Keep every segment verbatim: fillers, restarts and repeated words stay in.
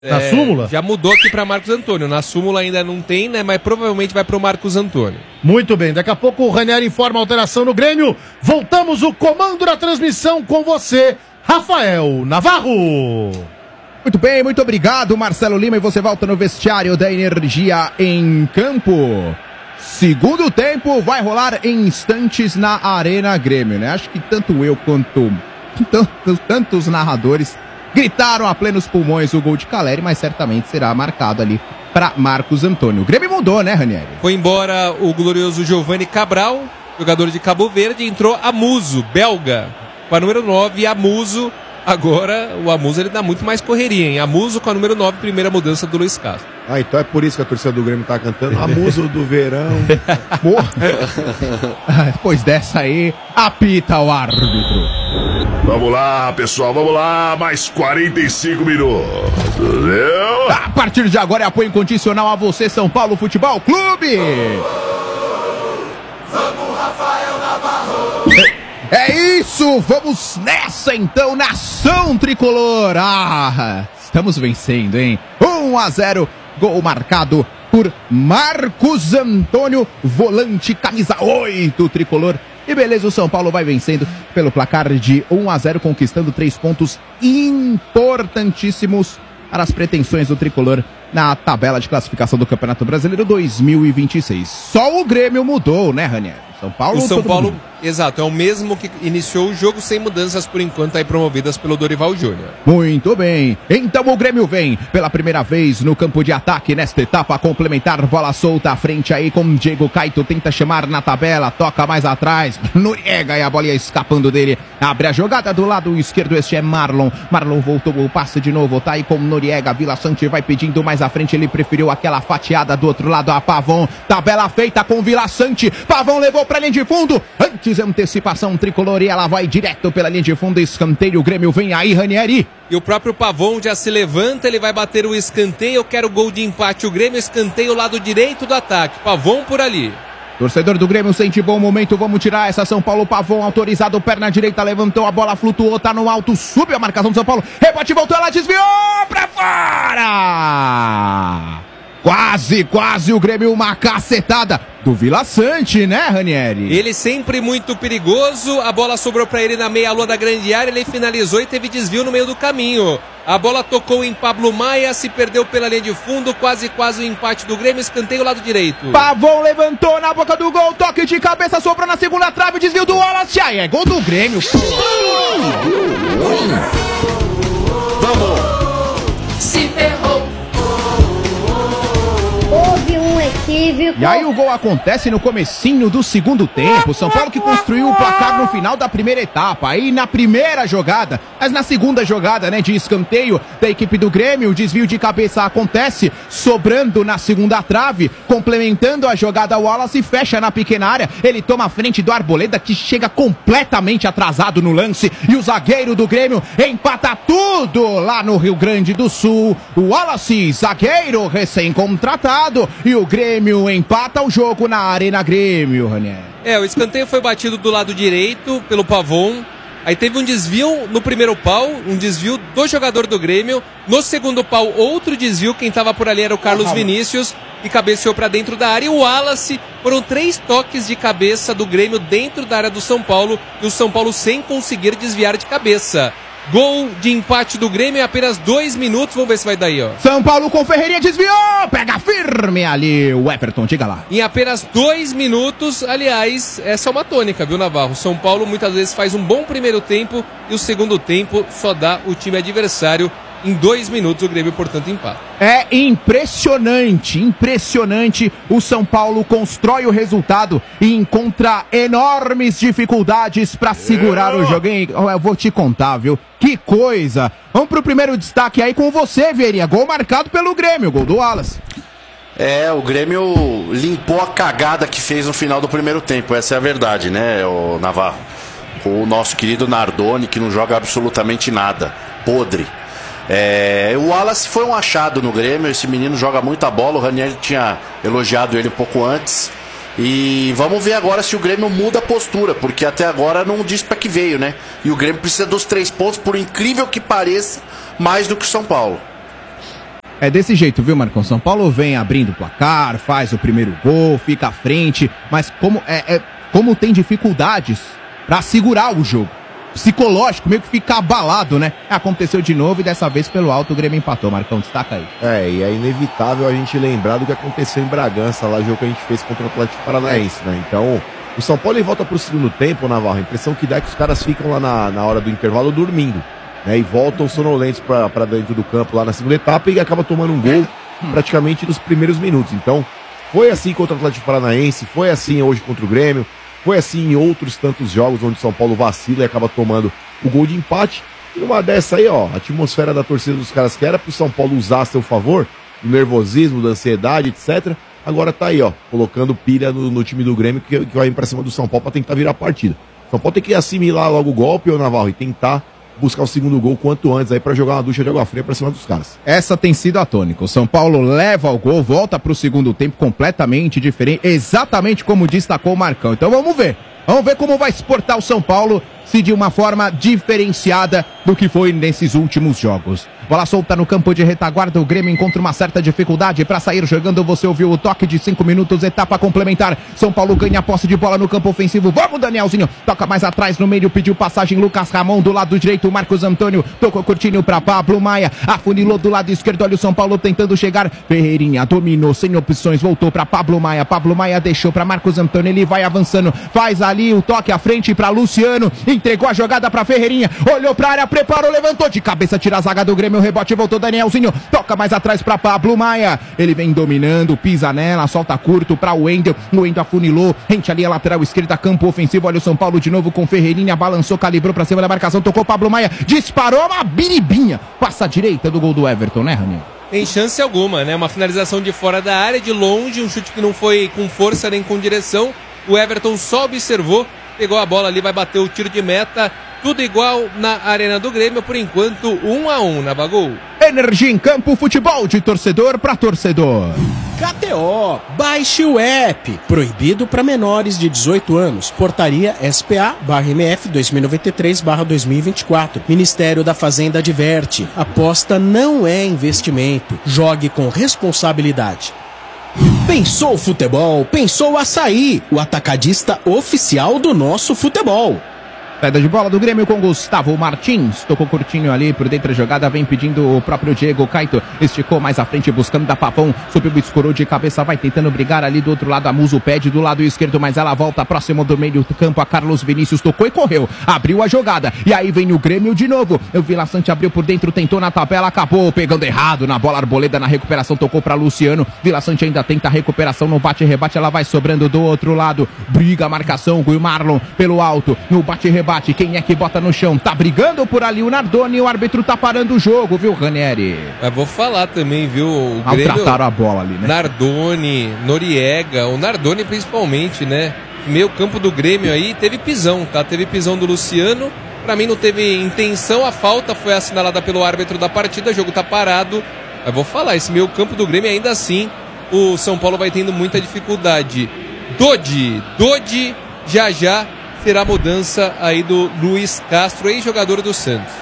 Na é, súmula? Já mudou aqui para Marcos Antônio. Na súmula ainda não tem, né? Mas provavelmente vai para o Marcos Antônio. Muito bem, daqui a pouco o Ranieri informa a alteração no Grêmio. Voltamos o comando da transmissão com você, Rafael Navarro. Muito bem, muito obrigado, Marcelo Lima. E você volta no vestiário da Energia em campo. Segundo tempo vai rolar em instantes na Arena Grêmio, né? Acho que tanto eu quanto tantos, tantos narradores gritaram a plenos pulmões o gol de Caleri, mas certamente será marcado ali para Marcos Antônio. O Grêmio mudou, né, Ranieri? Foi embora o glorioso Giovanni Cabral, jogador de Cabo Verde, entrou Amuso, belga, com a número nove, Amuso. Agora o Amuso ele dá muito mais correria, hein? Amuso com a número nove, primeira mudança do Luiz Castro. Ah, então é por isso que a torcida do Grêmio tá cantando Amuso do verão. Depois dessa aí, apita o árbitro. Vamos lá, pessoal, vamos lá, mais quarenta e cinco minutos. Entendeu? A partir de agora é apoio incondicional a você, São Paulo Futebol Clube. Vamos, Rafael Navarro. É isso, vamos nessa então, nação tricolor. Ah, estamos vencendo, hein? um a zero, gol marcado por Marcos Antônio, volante camisa oito tricolor. E beleza, o São Paulo vai vencendo pelo placar de um a zero, conquistando três pontos importantíssimos para as pretensões do tricolor na tabela de classificação do Campeonato Brasileiro dois mil e vinte e seis. Só o Grêmio mudou, né, Ranieri? São Paulo, o São Paulo, mundo. Exato, é o mesmo que iniciou o jogo sem mudanças por enquanto, aí promovidas pelo Dorival Júnior. Muito bem, então o Grêmio vem pela primeira vez no campo de ataque nesta etapa complementar, bola solta à frente aí com Diego Caito, tenta chamar na tabela, toca mais atrás, Noriega e a bola ia escapando dele, abre a jogada do lado esquerdo, este é Marlon, Marlon voltou o passe de novo, tá aí com Noriega, Vila Sante vai pedindo mais à frente, ele preferiu aquela fatiada do outro lado, a Pavon, tabela feita com Vila Sante, Pavon levou pra linha de fundo, antes antecipação tricolor e ela vai direto pela linha de fundo, escanteio, o Grêmio vem aí, Ranieri. E o próprio Pavon já se levanta, ele vai bater o escanteio, eu quero gol de empate, o Grêmio escanteio, lado direito do ataque, Pavon por ali. Torcedor do Grêmio sente bom momento, vamos tirar essa. São Paulo, Pavon autorizado, perna direita, levantou a bola, flutuou, tá no alto, subiu a marcação do São Paulo, rebote, voltou, ela desviou pra fora! Quase, quase o Grêmio, uma cacetada do Vila Sante, né, Ranieri? Ele sempre muito perigoso, a bola sobrou pra ele na meia-lua da grande área, ele finalizou e teve desvio no meio do caminho. A bola tocou em Pablo Maia, se perdeu pela linha de fundo, quase, quase o empate do Grêmio, escanteio lado direito. Pavon levantou na boca do gol, toque de cabeça, sobrou na segunda trave, desvio do Wallace, aí é gol do Grêmio. Vamos! Se ferrou! Houve um equívoco. E aí o gol acontece no comecinho do segundo tempo. São Paulo que construiu o placar no final da primeira etapa. Aí na primeira jogada, mas na segunda jogada, né, de escanteio da equipe do Grêmio, o desvio de cabeça acontece, sobrando na segunda trave, complementando a jogada, o Wallace fecha na pequena área. Ele toma a frente do Arboleda, que chega completamente atrasado no lance. E o zagueiro do Grêmio empata tudo lá no Rio Grande do Sul. O Wallace, zagueiro recém-contratado. E o Grêmio empata o jogo na Arena Grêmio, Ranieri. É, o escanteio foi batido do lado direito pelo Pavon. Aí teve um desvio no primeiro pau, um desvio do jogador do Grêmio. No segundo pau, outro desvio. Quem estava por ali era o Carlos Vinícius e cabeceou para dentro da área. E o Wallace, foram três toques de cabeça do Grêmio dentro da área do São Paulo. E o São Paulo sem conseguir desviar de cabeça. Gol de empate do Grêmio em apenas dois minutos. Vamos ver se vai daí, ó. São Paulo com Ferreirinha, desviou, pega firme ali o Everton, diga lá. Em apenas dois minutos, aliás, essa é uma tônica, viu, Navarro? São Paulo muitas vezes faz um bom primeiro tempo e o segundo tempo só dá o time adversário. Em dois minutos o Grêmio, portanto, empata. É impressionante, impressionante. O São Paulo constrói o resultado e encontra enormes dificuldades para segurar o jogo. Hein? Eu vou te contar, viu? Que coisa! Vamos pro primeiro destaque aí com você, Verinha. Gol marcado pelo Grêmio, gol do Wallace. É, o Grêmio limpou a cagada que fez no final do primeiro tempo. Essa é a verdade, né, o Navarro? O nosso querido Nardoni, que não joga absolutamente nada. Podre. É, o Wallace foi um achado no Grêmio, esse menino joga muita bola, o Ranieri tinha elogiado ele um pouco antes. E vamos ver agora se o Grêmio muda a postura, porque até agora não disse para que veio, né? E o Grêmio precisa dos três pontos, por incrível que pareça, mais do que o São Paulo. É desse jeito, viu, Marcão? São Paulo vem abrindo o placar, faz o primeiro gol, fica à frente, mas como, é, é, como tem dificuldades pra segurar o jogo. Psicológico, meio que fica abalado, né? Aconteceu de novo e dessa vez pelo alto o Grêmio empatou. Marcão, destaca aí. É, e é inevitável a gente lembrar do que aconteceu em Bragança, lá o jogo que a gente fez contra o Atlético Paranaense, né? Então, o São Paulo ele volta pro segundo tempo, Navarro, a impressão que dá é que os caras ficam lá na, na hora do intervalo dormindo, né? E voltam sonolentos pra, pra dentro do campo lá na segunda etapa e acaba tomando um gol praticamente nos primeiros minutos. Então, foi assim contra o Atlético Paranaense, foi assim hoje contra o Grêmio, foi assim em outros tantos jogos onde São Paulo vacila e acaba tomando o gol de empate. E numa dessa aí, ó, a atmosfera da torcida dos caras que era pro São Paulo usar a seu favor, do nervosismo, da ansiedade, etcétera. Agora tá aí, ó, colocando pilha no, no time do Grêmio que, que vai ir pra cima do São Paulo pra tentar virar a partida. São Paulo tem que assimilar logo o golpe, ô Navarro, e tentar buscar o segundo gol quanto antes aí pra jogar uma ducha de água fria pra cima dos caras. Essa tem sido a tônica. O São Paulo leva o gol, volta pro segundo tempo completamente diferente, exatamente como destacou o Marcão. Então vamos ver. Vamos ver como vai se portar o São Paulo, se de uma forma diferenciada do que foi nesses últimos jogos. Bola solta no campo de retaguarda, o Grêmio encontra uma certa dificuldade para sair jogando. Você ouviu o toque de cinco minutos, etapa complementar. São Paulo ganha a posse de bola no campo ofensivo. Vamos, Danielzinho. Toca mais atrás no meio, pediu passagem Lucas Ramon do lado direito. Marcos Antônio tocou curtinho para Pablo Maia. Afunilou do lado esquerdo. Olha o São Paulo tentando chegar. Ferreirinha dominou sem opções, voltou para Pablo Maia. Pablo Maia deixou para Marcos Antônio. Ele vai avançando, faz ali o toque à frente para Luciano. Entregou a jogada para Ferreirinha. Olhou para a área, preparou, levantou de cabeça, tira a zaga do Grêmio. Rebote, voltou Danielzinho, toca mais atrás para Pablo Maia, ele vem dominando, pisa nela, solta curto para o Wendel, o Wendel afunilou, rente ali a lateral esquerda, campo ofensivo, olha o São Paulo de novo com Ferreirinha, balançou, calibrou para cima da marcação, tocou Pablo Maia, disparou uma biribinha, passa a direita do gol do Everton, né, Raniel? Tem chance alguma, né? Uma finalização de fora da área, de longe, um chute que não foi com força nem com direção, o Everton só observou, pegou a bola ali, vai bater o tiro de meta. Tudo igual na Arena do Grêmio, por enquanto, um a um na Bagul. Energia em campo, futebol de torcedor para torcedor. K T O, baixe o app. Proibido para menores de dezoito anos. Portaria S P A barra M F dois mil e noventa e três barra dois mil e vinte e quatro. Ministério da Fazenda adverte. Aposta não é investimento. Jogue com responsabilidade. Pensou futebol? Pensou Açaí, o atacadista oficial do nosso futebol. Saída de bola do Grêmio com Gustavo Martins. Tocou curtinho ali por dentro da jogada. Vem pedindo o próprio Diego Caito. Esticou mais à frente buscando da Pavão. Subiu, escorou de cabeça. Vai tentando brigar ali do outro lado. A Muso pede do lado esquerdo. Mas ela volta próximo do meio do campo. A Carlos Vinícius tocou e correu. Abriu a jogada. E aí vem o Grêmio de novo. O Vila Sante abriu por dentro. Tentou na tabela. Acabou pegando errado na bola. Arboleda na recuperação. Tocou para Luciano. Vila Sante ainda tenta a recuperação. No bate-rebate. Ela vai sobrando do outro lado. Briga a marcação. O Marlon pelo alto. No bate-rebate. Quem é que bota no chão? Tá brigando por ali o Nardoni. O árbitro tá parando o jogo, viu, Ranieri? Mas vou falar também, viu? O Grêmio, trataram a bola ali, né? Nardoni, Noriega, o Nardoni principalmente, né? Meio campo do Grêmio aí teve pisão, tá? Teve pisão do Luciano. Pra mim não teve intenção, a falta foi assinalada pelo árbitro da partida, o jogo tá parado. Mas vou falar, esse meio campo do Grêmio ainda assim, o São Paulo vai tendo muita dificuldade. Dodi, Dodi, já já será a mudança aí do Luiz Castro, ex-jogador do Santos.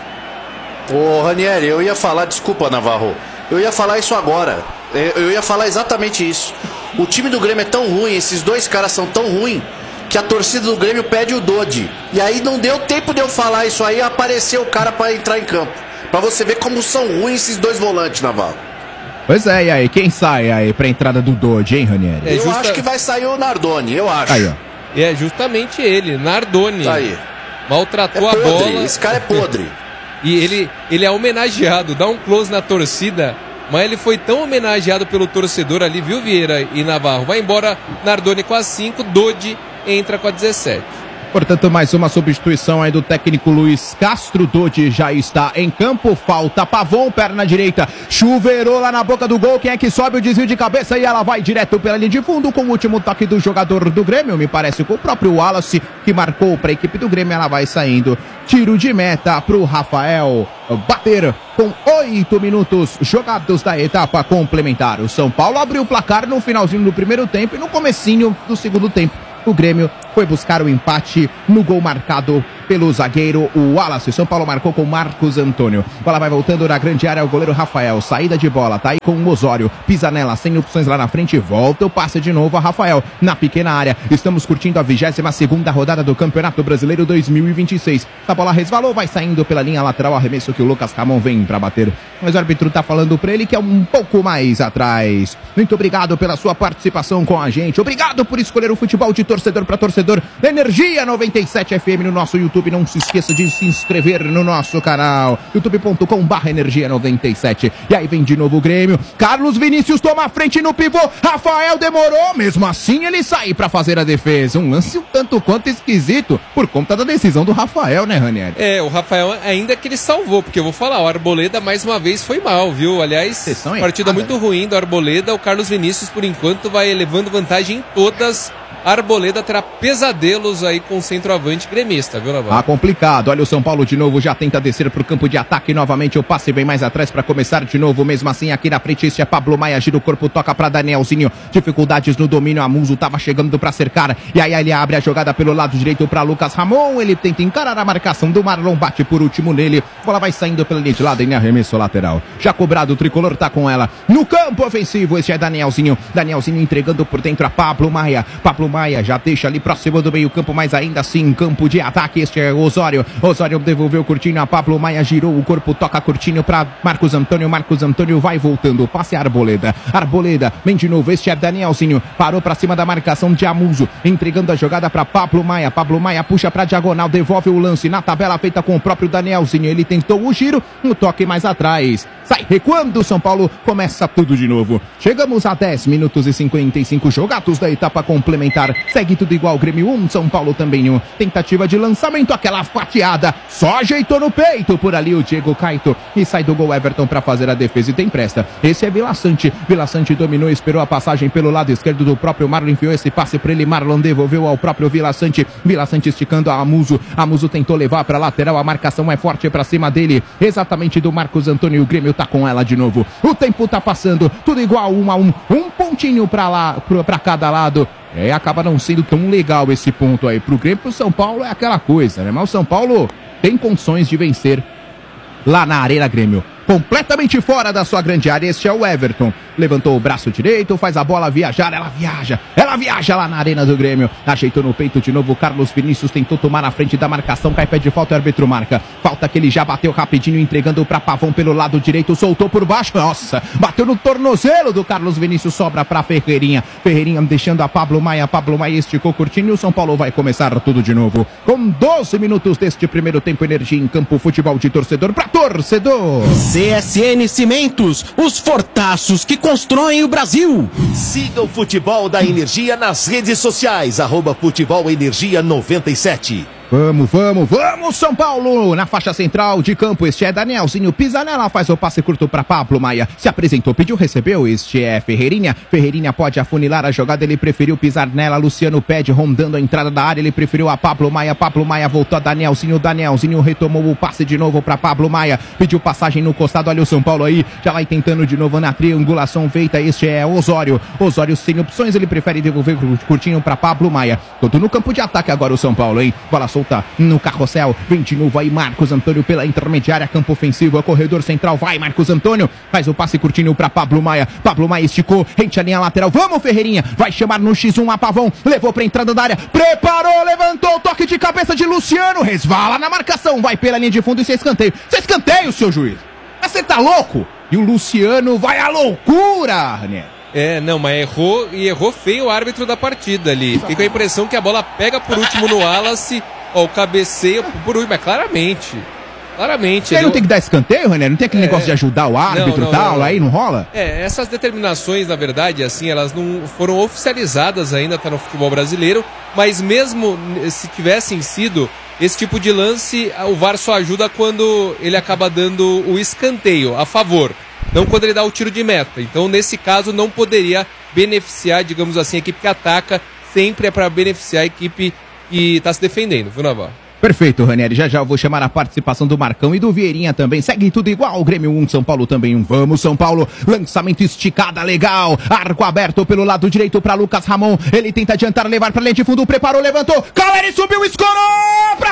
Ô Ranieri, eu ia falar, desculpa Navarro, eu ia falar isso agora, eu ia falar exatamente isso. O time do Grêmio é tão ruim, esses dois caras são tão ruins, que a torcida do Grêmio pede o Dodi. E aí não deu tempo de eu falar isso aí, apareceu o cara para entrar em campo. Pra você ver como são ruins esses dois volantes, Navarro. Pois é, e aí, quem sai aí pra entrada do Dodi, hein, Ranieri? É, eu justa... acho que vai sair o Nardoni, eu acho. Aí, ó. É justamente ele, Nardoni. Tá aí. Maltratou é a bola. Esse cara é podre. E ele, ele é homenageado, dá um close na torcida, mas ele foi tão homenageado pelo torcedor ali, viu, Vieira e Navarro? Vai embora Nardoni com a cinco, Dodi entra com a dezessete. Portanto, mais uma substituição aí do técnico Luiz Castro. Dodi já está em campo. Falta Pavon, perna direita. Chuveirou lá na boca do gol. Quem é que sobe o desvio de cabeça? E ela vai direto pela linha de fundo com o último toque do jogador do Grêmio. Me parece com o próprio Wallace, que marcou para a equipe do Grêmio. Ela vai saindo. Tiro de meta para o Rafael bater com oito minutos jogados da etapa complementar. O São Paulo abriu o placar no finalzinho do primeiro tempo e no comecinho do segundo tempo. O Grêmio foi buscar o empate no gol marcado pelo zagueiro o Wallace. São Paulo marcou com Marcos Antônio. Bola vai voltando na grande área, o goleiro Rafael. Saída de bola, tá aí com o Osório. Pisa nela, sem opções lá na frente. Volta o passe de novo a Rafael na pequena área. Estamos curtindo a vigésima segunda rodada do Campeonato Brasileiro dois mil e vinte e seis. A bola resvalou, vai saindo pela linha lateral. Arremesso que o Lucas Ramon vem pra bater. Mas o árbitro tá falando pra ele que é um pouco mais atrás. Muito obrigado pela sua participação com a gente. Obrigado por escolher o futebol de torcedor para torcedor. Energia noventa e sete F M no nosso YouTube. Não se esqueça de se inscrever no nosso canal. youtube ponto com barra energia noventa e sete. E aí vem de novo o Grêmio. Carlos Vinícius toma a frente no pivô. Rafael demorou. Mesmo assim ele sai para fazer a defesa. Um lance um tanto quanto esquisito por conta da decisão do Rafael, né, Ranieri? É, o Rafael ainda que ele salvou, porque eu vou falar, o Arboleda mais uma vez foi mal, viu? Aliás, partida muito ruim do Arboleda. O Carlos Vinícius, por enquanto, vai levando vantagem em todas. Arboleda terá pesadelos aí com o centroavante gremista, viu, Navarro? Ah, complicado. Olha o São Paulo de novo, já tenta descer pro campo de ataque novamente. O passe vem mais atrás para começar de novo. Mesmo assim, aqui na frente, este é Pablo Maia, gira o corpo, toca para Danielzinho. Dificuldades no domínio, Amuso tava chegando para cercar. E aí ele abre a jogada pelo lado direito para Lucas Ramon. Ele tenta encarar a marcação do Marlon, bate por último nele. A bola vai saindo pela linha de lado em arremesso lateral. Já cobrado, o tricolor tá com ela. No campo ofensivo, este é Danielzinho. Danielzinho entregando por dentro a Pablo Maia. Pablo Maia já deixa ali próximo do meio campo, mas ainda assim campo de ataque. Este é Osório. Osório devolveu o Coutinho a Pablo Maia, girou o corpo, toca Coutinho para Marcos Antônio. Marcos Antônio vai voltando, passe a Arboleda. Arboleda vem de novo, este é Danielzinho. Parou para cima da marcação de Amuso, entregando a jogada para Pablo Maia. Pablo Maia puxa para diagonal, devolve o lance na tabela feita com o próprio Danielzinho. Ele tentou o giro, um toque mais atrás. Sai recuando, São Paulo começa tudo de novo. Chegamos a dez minutos e cinquenta e cinco jogados da etapa complementar. Segue tudo igual, Grêmio um, São Paulo também um. Tentativa de lançamento, aquela fatiada. Só ajeitou no peito por ali o Diego Caito. E sai do gol Everton para fazer a defesa e tem presta. Esse é Vila Sante. Vila Sante dominou, esperou a passagem pelo lado esquerdo do próprio Marlon. Enfiou esse passe para ele, Marlon devolveu ao próprio Vila Sante. Vila Sante esticando a Amuso. Amuso tentou levar para lateral, a marcação é forte para cima dele. Exatamente do Marcos Antônio. O Grêmio tá com ela de novo. O tempo tá passando, tudo igual, um a um. Um pontinho para lá, para cada lado. É, acaba não sendo tão legal esse ponto aí. Pro Grêmio, pro São Paulo é aquela coisa, né? Mas o São Paulo tem condições de vencer lá na Arena Grêmio. Completamente fora da sua grande área, este é o Everton. Levantou o braço direito, faz a bola viajar, ela viaja, ela viaja lá na Arena do Grêmio. Ajeitou no peito de novo, o Carlos Vinícius tentou tomar na frente da marcação, cai pé de falta, o árbitro marca. Falta que ele já bateu rapidinho, entregando para Pavão pelo lado direito, soltou por baixo, nossa, bateu no tornozelo do Carlos Vinícius, sobra para Ferreirinha. Ferreirinha deixando a Pablo Maia, Pablo Maia esticou curtinho, o São Paulo vai começar tudo de novo. Com doze minutos deste primeiro tempo, energia em campo, futebol de torcedor para torcedor. C S N Cimentos, os fortaços que constroem o Brasil. Siga o Futebol da Energia nas redes sociais, arroba Futebol Energia noventa e sete. Vamos, vamos, vamos, São Paulo! Na faixa central de campo, este é Danielzinho, pisa nela, faz o passe curto para Pablo Maia. Se apresentou, pediu, recebeu, este é Ferreirinha. Ferreirinha pode afunilar a jogada, ele preferiu pisar nela. Luciano pede, rondando a entrada da área, ele preferiu a Pablo Maia. Pablo Maia voltou a Danielzinho, Danielzinho retomou o passe de novo para Pablo Maia. Pediu passagem no costado, olha o São Paulo aí, já vai tentando de novo na triangulação feita, este é Osório. Osório sem opções, ele prefere devolver curtinho para Pablo Maia. Todo no campo de ataque agora o São Paulo, hein? Bola solta no carrossel, vem de novo aí Marcos Antônio pela intermediária, campo ofensivo, é corredor central, vai Marcos Antônio, faz o passe curtinho para Pablo Maia. Pablo Maia esticou, rente a linha lateral, vamos Ferreirinha, vai chamar no xis um a Pavão, levou pra entrada da área, preparou, levantou, toque de cabeça de Luciano, resvala na marcação, vai pela linha de fundo e se escanteio, se escanteio, seu juiz, mas você tá louco? E o Luciano vai à loucura, Ranieri. É, não, mas errou e errou feio o árbitro da partida ali. Fiquei com a impressão que a bola pega por último no Wallace, ó, o cabeceio por último, mas claramente. Claramente. Ele não tem que dar escanteio, René? Não tem aquele é... negócio de ajudar o árbitro e tal, não. Aí não rola? É, essas determinações, na verdade, assim, elas não foram oficializadas ainda, tá no futebol brasileiro, mas mesmo se tivessem sido esse tipo de lance, o V A R só ajuda quando ele acaba dando o escanteio a favor, não quando ele dá o tiro de meta. Então, nesse caso, não poderia beneficiar, digamos assim, a equipe que ataca, sempre é para beneficiar a equipe que está se defendendo, viu, Navarro? Perfeito, Ranieri. Já já eu vou chamar a participação do Marcão e do Vieirinha também. Segue tudo igual. Grêmio um, São Paulo também um. Vamos, São Paulo. Lançamento esticada, legal. Arco aberto pelo lado direito para Lucas Ramon. Ele tenta adiantar, levar para linha de fundo. Preparou, levantou. Caleri subiu, escorou para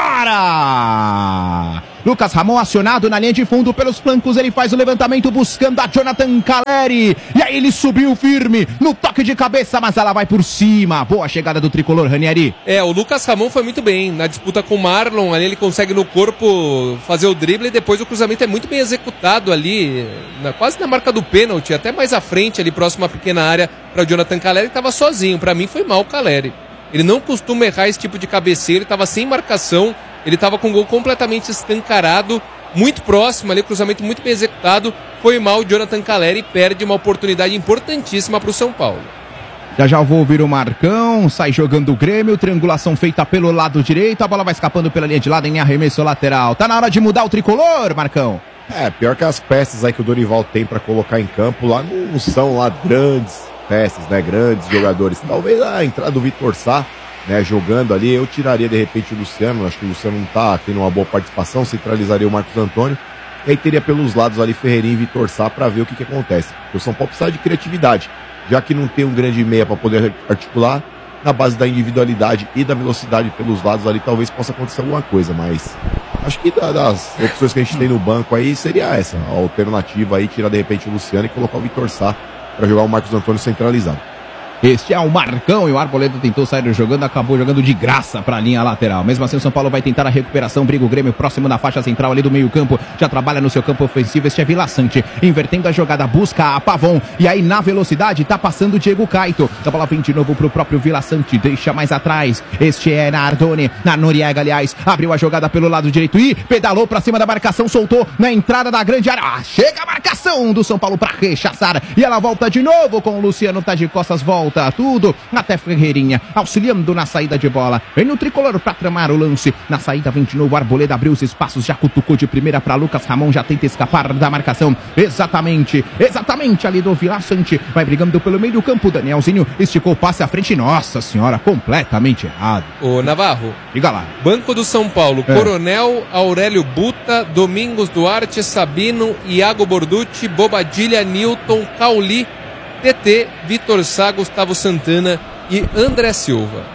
fora. Lucas Ramon acionado na linha de fundo pelos flancos. Ele faz o levantamento buscando a Jonathan Caleri. E aí ele subiu firme no toque de cabeça, mas ela vai por cima. Boa chegada do tricolor, Ranieri. É, o Lucas Ramon foi muito bem na disputa com o Marlon. Ali ele consegue no corpo fazer o drible e depois o cruzamento é muito bem executado ali, na, quase na marca do pênalti, até mais à frente, ali próximo à pequena área para o Jonathan Caleri, que estava sozinho. Para mim foi mal o Caleri. Ele não costuma errar esse tipo de cabeceio, ele estava sem marcação. Ele estava com o gol completamente escancarado, muito próximo ali, cruzamento muito bem executado. Foi mal o Jonathan Caleri e perde uma oportunidade importantíssima para o São Paulo. Já já eu vou ouvir o Marcão, sai jogando o Grêmio, triangulação feita pelo lado direito, a bola vai escapando pela linha de lado em arremesso lateral. Tá na hora de mudar o tricolor, Marcão? É, pior que as peças aí que o Dorival tem pra colocar em campo lá não são lá grandes peças, né? Grandes jogadores. Talvez a entrada do Vitor Sá, né, jogando ali, eu tiraria de repente o Luciano, acho que o Luciano não tá tendo uma boa participação, centralizaria o Marcos Antônio, e aí teria pelos lados ali Ferreirinha e Vitor Sá pra ver o que que acontece. Porque o São Paulo precisa de criatividade, já que não tem um grande meia para poder articular, na base da individualidade e da velocidade pelos lados ali, talvez possa acontecer alguma coisa, mas acho que das opções que a gente tem no banco aí, seria essa, a alternativa aí, tirar de repente o Luciano e colocar o Vitor Sá para jogar o Marcos Antônio centralizado. Este é o Marcão e o Arboleda tentou sair jogando, acabou jogando de graça para a linha lateral. Mesmo assim o São Paulo vai tentar a recuperação, briga o Grêmio próximo da faixa central ali do meio campo, já trabalha no seu campo ofensivo, este é Vila Sante, invertendo a jogada, busca a Pavon, e aí na velocidade tá passando o Diego Caito, a bola vem de novo pro próprio Vila Sante, deixa mais atrás, este é Nardoni, na Noriega aliás, abriu a jogada pelo lado direito e pedalou para cima da marcação, soltou na entrada da grande área, ah, chega a marcação do São Paulo para rechaçar, e ela volta de novo com o Luciano, tá de costas, volta tudo, até Ferreirinha, auxiliando na saída de bola, vem no tricolor pra tramar o lance, na saída vem de novo, Arboleda abriu os espaços, já cutucou de primeira pra Lucas Ramon, já tenta escapar da marcação, exatamente, exatamente ali do Vila Sante, vai brigando pelo meio do campo, Danielzinho esticou o passe à frente, nossa senhora, completamente errado. Ô Navarro, diga lá. Banco do São Paulo, é. Coronel, Aurélio Buta, Domingos Duarte, Sabino, Iago Borducci, Bobadilha, Newton, Cauli, T T, Vitor Sá, Gustavo Santana e André Silva.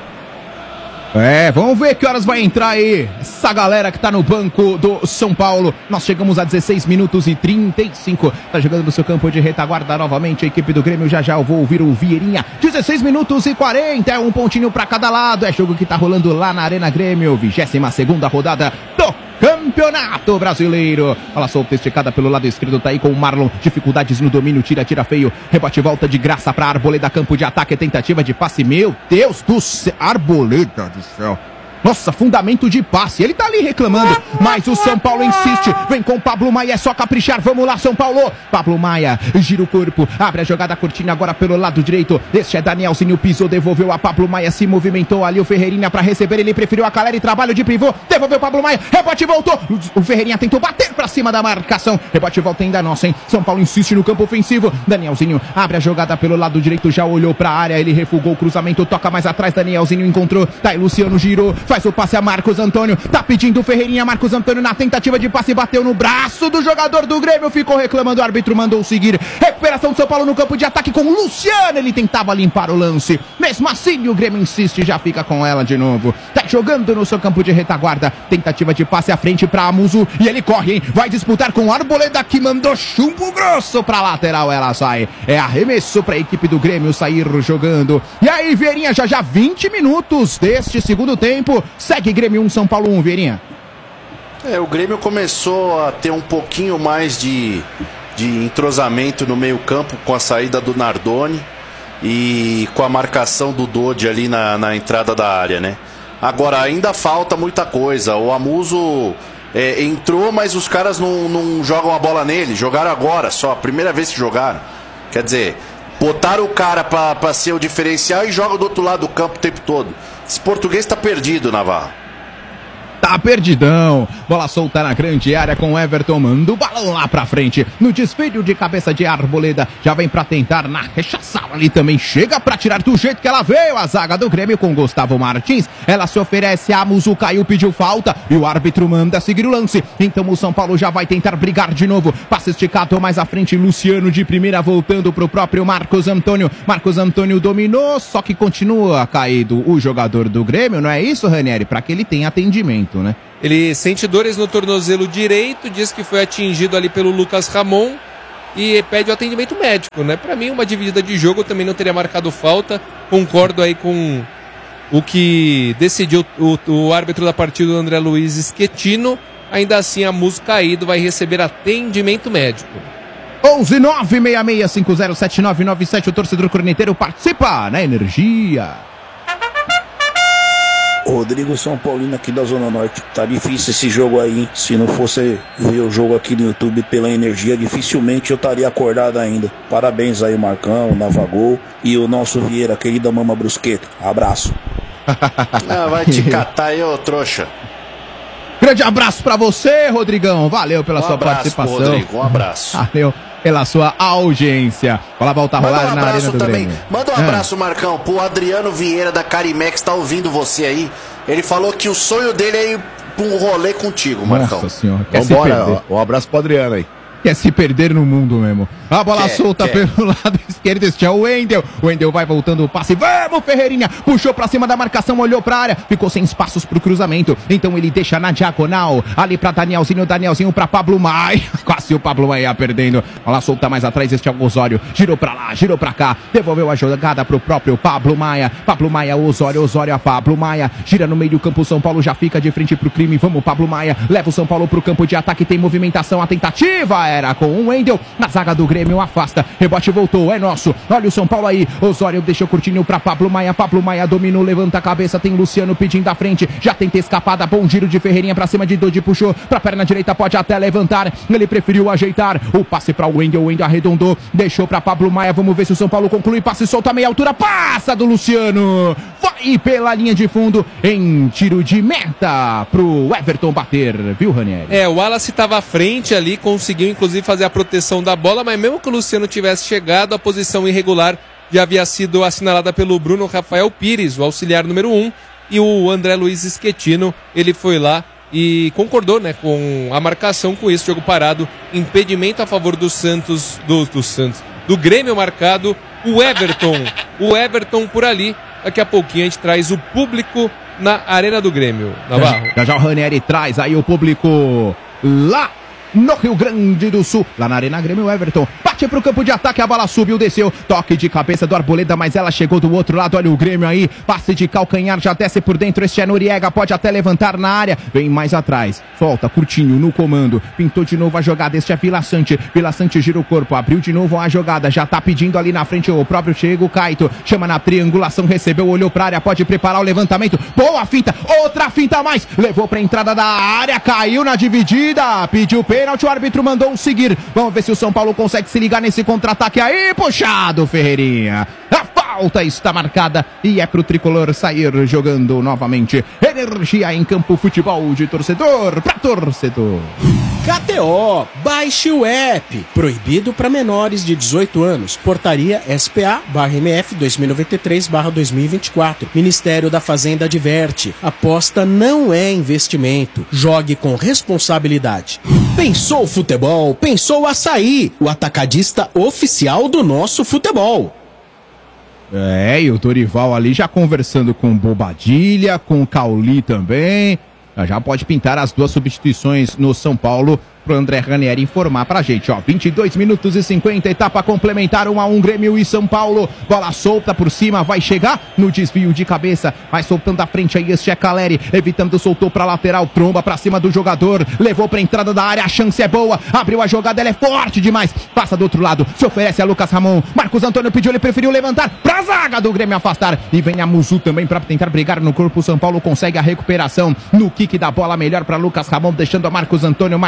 É, vamos ver que horas vai entrar aí essa galera que tá no banco do São Paulo. Nós chegamos a dezesseis minutos e trinta e cinco. Tá jogando no seu campo de retaguarda novamente a equipe do Grêmio. Já já eu vou ouvir o Vieirinha. dezesseis minutos e quarenta. É um pontinho pra cada lado. É jogo que tá rolando lá na Arena Grêmio. vigésima segunda rodada do Campeonato Brasileiro. Bola solta, esticada pelo lado esquerdo, tá aí com o Marlon. Dificuldades no domínio, tira, tira feio. Rebote, volta de graça pra Arboleda, campo de ataque, tentativa de passe. Meu Deus do céu, Arboleda do céu. Nossa, fundamento de passe. Ele tá ali reclamando, mas o São Paulo insiste. Vem com o Pablo Maia, é só caprichar. Vamos lá, São Paulo. Pablo Maia gira o corpo, abre a jogada curtinha agora pelo lado direito. Este é Danielzinho, pisou, devolveu a Pablo Maia, se movimentou ali o Ferreirinha pra receber. Ele preferiu a Caleri, trabalho de pivô. Devolveu o Pablo Maia, rebote, voltou. O Ferreirinha tentou bater pra cima da marcação. Rebote, volta ainda nossa, hein? São Paulo insiste no campo ofensivo. Danielzinho abre a jogada pelo lado direito, já olhou pra área. Ele refugou o cruzamento, toca mais atrás. Danielzinho encontrou, tá aí Luciano, girou, faz o passe a Marcos Antônio, tá pedindo o Ferreirinha, Marcos Antônio na tentativa de passe, bateu no braço do jogador do Grêmio, ficou reclamando, o árbitro mandou seguir. Recuperação do São Paulo no campo de ataque com o Luciano, ele tentava limpar o lance, mesmo assim o Grêmio insiste, já fica com ela de novo, tá jogando no seu campo de retaguarda, tentativa de passe à frente pra Amuso, e ele corre, hein? Vai disputar com o Arboleda, que mandou chumbo grosso pra lateral, ela sai, é arremesso pra equipe do Grêmio sair jogando, e aí Vieirinha, já já vinte minutos deste segundo tempo, segue Grêmio um, São Paulo um, Vieirinha. É, o Grêmio começou a ter um pouquinho mais de, de entrosamento no meio campo com a saída do Nardoni e com a marcação do Dodi ali na, na entrada da área, né? Agora, ainda falta muita coisa. O Amuso é, entrou, mas os caras não, não jogam a bola nele. Jogaram agora só, a primeira vez que jogaram. Quer dizer, botaram o cara pra, pra ser o diferencial e joga do outro lado do campo o tempo todo. Esse português tá perdido, Navarro. Tá perdidão. Bola solta na grande área com o Everton. Manda o balão lá pra frente. No desvio de cabeça de Arboleda. Já vem pra tentar na rechaçada ali também. Chega pra tirar do jeito que ela veio. A zaga do Grêmio com Gustavo Martins. Ela se oferece a Muzu. Caiu, pediu falta. E o árbitro manda seguir o lance. Então o São Paulo já vai tentar brigar de novo. Passe esticado mais à frente. Luciano de primeira voltando pro próprio Marcos Antônio. Marcos Antônio dominou. Só que continua caído o jogador do Grêmio. Não é isso, Ranieri? Pra que ele tenha atendimento, né? Ele sente dores no tornozelo direito, diz que foi atingido ali pelo Lucas Ramon e pede o atendimento médico, né? Pra mim, uma dividida de jogo também não teria marcado falta. Concordo aí com o que decidiu o, o árbitro da partida, o André Luiz Schettino. Ainda assim, a Muso caído vai receber atendimento médico. onze nove seis seis cinco zero sete nove nove sete, o torcedor corneteiro participa na Energia. Rodrigo São Paulino aqui da Zona Norte. Tá difícil esse jogo aí, hein? Se não fosse ver o jogo aqui no YouTube pela Energia, dificilmente eu estaria acordado ainda. Parabéns aí, Marcão, o Navagol e o nosso Vieira, querida Mama Brusqueta. Abraço. Ah, vai te catar aí, ô trouxa. Grande abraço pra você, Rodrigão. Valeu pela um sua abraço, participação. Rodrigo, um abraço. Valeu pela sua audiência. Bola volta a rolar um na Arena do também. Grêmio. Manda um Ah. abraço, Marcão, pro Adriano Vieira da Carimex, tá ouvindo você aí. Ele falou que o sonho dele é ir pra um rolê contigo, Marcão. Nossa senhora. Quer se Vambora, perder. ó, um abraço pro Adriano aí. Quer se perder no mundo mesmo. A bola Quer, solta quer. pelo lado esquerdo. Este é o Wendel. O Wendel vai voltando o passe. Vamos, Ferreirinha. Puxou pra cima da marcação, olhou pra área. Ficou sem espaços pro cruzamento. Então ele deixa na diagonal. Ali pra Danielzinho. Danielzinho pra Pablo Maia. Quase o Pablo Maia perdendo. Bola solta mais atrás. Este é o Osório. Girou pra lá, girou pra cá. Devolveu a jogada pro próprio Pablo Maia. Pablo Maia, Osório, Osório a Pablo Maia. Gira no meio do campo. São Paulo já fica de frente pro crime. Vamos, Pablo Maia. Leva o São Paulo pro campo de ataque. Tem movimentação. A tentativa era com o Wendel. Na zaga do Grêmio, afasta. Rebote voltou, é nosso. Olha o São Paulo aí. Osório deixou curtinho pra Pablo Maia. Pablo Maia dominou, levanta a cabeça. Tem Luciano pedindo à frente. Já tenta escapada. Bom giro de Ferreirinha pra cima de Dodi. Puxou pra perna direita. Pode até levantar. Ele preferiu ajeitar. O passe pra Wendel. O Wendel arredondou. Deixou pra Pablo Maia. Vamos ver se o São Paulo conclui. Passe solta a meia altura. Passa do Luciano. Vai pela linha de fundo. Em tiro de meta pro Everton bater. Viu, Ranieri? É, o Wallace estava à frente ali, conseguiu inclusive fazer a proteção da bola, mas mesmo que o Luciano tivesse chegado, a posição irregular já havia sido assinalada pelo Bruno Rafael Pires, o auxiliar número um, e o André Luiz Schettino, ele foi lá e concordou, né, com a marcação. Com isso, jogo parado, impedimento a favor do Santos, do, do Santos, do Grêmio marcado, o Everton, o Everton por ali. Daqui a pouquinho a gente traz o público na Arena do Grêmio. Navarro. Já já o Ranieri traz aí o público lá no Rio Grande do Sul, lá na Arena Grêmio. O Everton bate pro campo de ataque, a bola subiu, desceu, toque de cabeça do Arboleda, mas ela chegou do outro lado. Olha o Grêmio aí, passe de calcanhar, já desce por dentro. Este é Noriega, pode até levantar na área, vem mais atrás, solta, curtinho no comando, pintou de novo a jogada. Este é Vila Sante, Vila Sante gira o corpo, abriu de novo a jogada, já tá pedindo ali na frente o próprio Chego Caito, chama na triangulação, recebeu, olhou pra área, pode preparar o levantamento, boa finta, outra finta a mais, levou pra entrada da área, caiu na dividida, pediu pênalti, o árbitro mandou um seguir. Vamos ver se o São Paulo consegue se ligar nesse contra-ataque aí, puxado, Ferreirinha. A falta está marcada e é pro tricolor sair jogando novamente. Energia em campo, futebol de torcedor pra torcedor. K T O, baixe o app. Proibido para menores de dezoito anos. Portaria S P A barra M F dois mil e noventa e três barra dois mil e vinte e quatro. Ministério da Fazenda adverte. Aposta não é investimento. Jogue com responsabilidade. Pensou futebol? Pensou Açaí, o atacadista oficial do nosso futebol. É, e o Dorival ali já conversando com Bobadilha, com o Cauli também. Já pode pintar as duas substituições no São Paulo pro André Ranieri informar pra gente, ó. vinte e dois minutos e cinquenta, etapa complementar, um a um, Grêmio e São Paulo. Bola solta por cima, vai chegar no desvio de cabeça, vai soltando a frente aí, este é Caleri, evitando, soltou pra lateral, tromba pra cima do jogador, levou pra entrada da área, a chance é boa, abriu a jogada, ela é forte demais, passa do outro lado, se oferece a Lucas Ramon, Marcos Antônio pediu, ele preferiu levantar pra zaga do Grêmio afastar, e vem a Muzu também pra tentar brigar no corpo. O São Paulo consegue a recuperação no kick da bola, melhor pra Lucas Ramon, deixando a Marcos Antônio, Marcos Antônio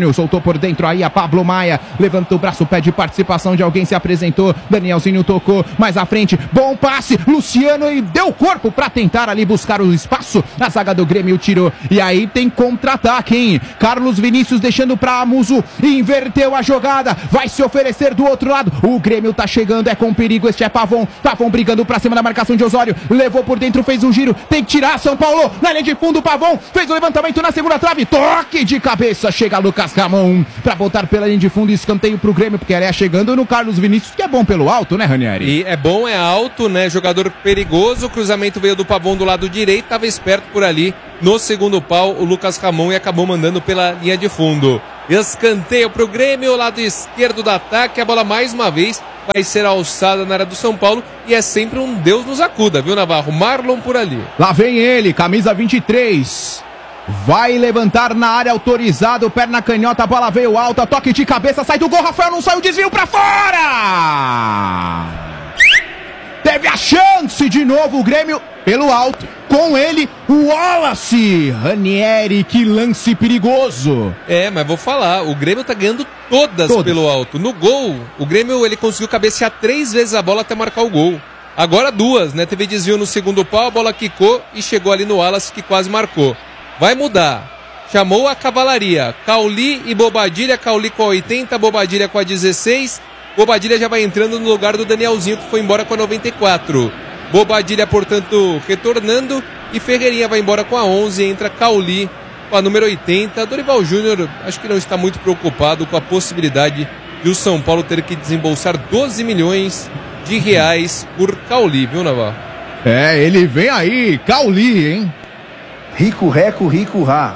Júnior, soltou por dentro aí a Pablo Maia, levanta o braço, pede participação de alguém, se apresentou, Danielzinho tocou, mais à frente, bom passe, Luciano e deu corpo pra tentar ali buscar o espaço, a zaga do Grêmio tirou, e aí tem contra-ataque, hein? Carlos Vinícius deixando pra Muso, inverteu a jogada, vai se oferecer do outro lado, o Grêmio tá chegando, é com perigo, este é Pavon, Pavon brigando pra cima da marcação de Osório, levou por dentro, fez um giro, tem que tirar São Paulo, na linha de fundo, Pavon, fez o levantamento na segunda trave, toque de cabeça, chega Lucas Ramon, pra botar pela linha de fundo, escanteio pro Grêmio, porque ele é chegando no Carlos Vinícius, que é bom pelo alto, né, Ranieri? E é bom, é alto, né, jogador perigoso, o cruzamento veio do Pavon do lado direito, tava esperto por ali, no segundo pau, o Lucas Ramon e acabou mandando pela linha de fundo. Escanteio pro Grêmio, lado esquerdo do ataque, a bola mais uma vez vai ser alçada na área do São Paulo e é sempre um Deus nos acuda, viu, Navarro? Marlon por ali. Lá vem ele, camisa vinte e três, vai levantar na área, autorizado, perna canhota, a bola veio alta, toque de cabeça, sai do gol, Rafael não saiu, desvio pra fora! Teve a chance de novo o Grêmio pelo alto, com ele o Wallace, Ranieri, que lance perigoso. É, mas vou falar, o Grêmio tá ganhando todas, todas pelo alto. No gol, o Grêmio ele conseguiu cabecear três vezes a bola até marcar o gol. Agora duas, né? Teve desvio no segundo pau, a bola quicou e chegou ali no Wallace que quase marcou. Vai mudar. Chamou a cavalaria, Cauli e Bobadilha, Cauli com a oitenta, Bobadilha com a dezesseis. Bobadilha já vai entrando no lugar do Danielzinho, que foi embora com a noventa e quatro. Bobadilha, portanto, retornando. E Ferreirinha vai embora com a onze. Entra Cauli com a número oitenta. Dorival Júnior, acho que não está muito preocupado com a possibilidade de o São Paulo ter que desembolsar doze milhões de reais por Cauli, viu, Navarro? É, ele vem aí, Cauli, hein? Rico, reco, rico, rá.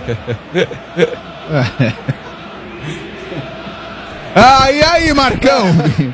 Ah, e aí, Marcão?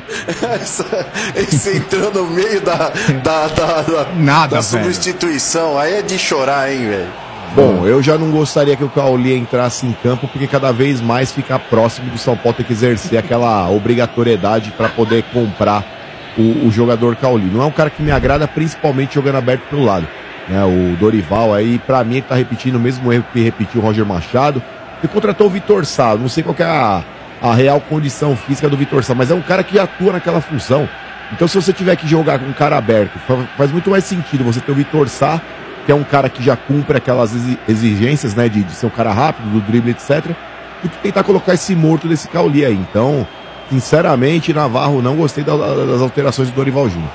Esse entrou no meio da, da, da, da, Nada, da substituição, aí é de chorar, hein, velho? Bom, eu já não gostaria que o Cauli entrasse em campo, porque cada vez mais fica próximo do São Paulo ter que exercer aquela obrigatoriedade para poder comprar o, o jogador Cauli. Não é um cara que me agrada, principalmente jogando aberto pelo lado. Né? O Dorival aí, para mim, ele tá repetindo o mesmo erro que repetiu o Roger Machado. Ele contratou o Vitor Sá, não sei qual que é a... a real condição física do Vitor Sá, mas é um cara que atua naquela função. Então, se você tiver que jogar com um cara aberto, faz muito mais sentido você ter o Vitor Sá, que é um cara que já cumpre aquelas exigências, né, de, de ser um cara rápido, do drible, etcétera, do que tentar colocar esse morto desse Cauli aí. Então, sinceramente, Navarro, não gostei da, das alterações do Dorival Júnior.